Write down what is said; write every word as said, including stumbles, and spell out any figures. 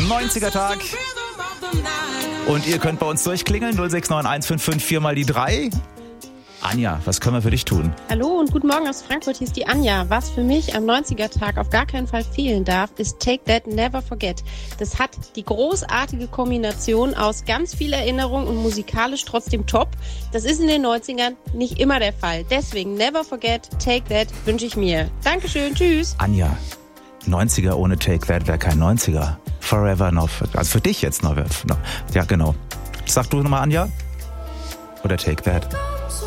neunziger-Tag. Und ihr könnt bei uns durchklingeln, null sechs neun eins fünf fünf vier mal die drei. Anja, was können wir für dich tun? Hallo und guten Morgen aus Frankfurt, hier ist die Anja. Was für mich am neunziger-Tag auf gar keinen Fall fehlen darf, ist Take That, Never Forget. Das hat die großartige Kombination aus ganz viel Erinnerung und musikalisch trotzdem top. Das ist in den neunzigern nicht immer der Fall. Deswegen Never Forget, Take That wünsche ich mir. Dankeschön, tschüss. Anja, neunziger ohne Take That wäre kein neunziger. Forever noch. Also für dich jetzt noch. Ja, genau. Sag du nochmal, Anja? Oder Take That?